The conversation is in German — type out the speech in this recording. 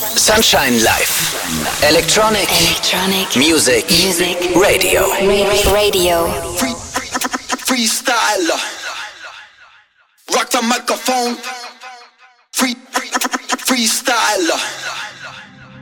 Sunshine Live. Electronic Music Radio. Freestyler. Rock the microphone. Freestyler.